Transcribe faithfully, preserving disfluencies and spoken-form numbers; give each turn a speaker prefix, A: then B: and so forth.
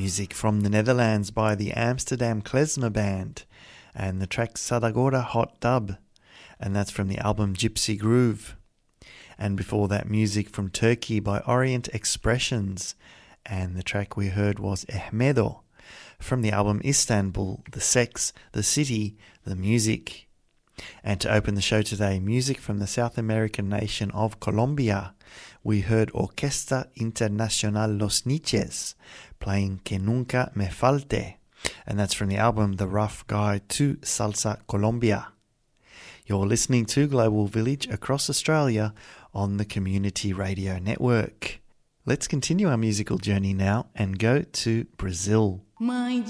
A: music from the Netherlands by the Amsterdam Klezmer Band, and the track Sadagora Hot Dub, and that's from the album Gypsy Groove. And before that, music from Turkey by Orient Expressions, and the track we heard was Ehmedo, from the album Istanbul, The Sex, The City, The Music. And to open the show today, music from the South American nation of Colombia. We heard Orquesta Internacional Los Niches playing Que Nunca Me Falte, and that's from the album The Rough Guide to Salsa Colombia. You're listening to Global Village across Australia on the Community Radio Network. Let's continue our musical journey now and go to Brazil.
B: Mãe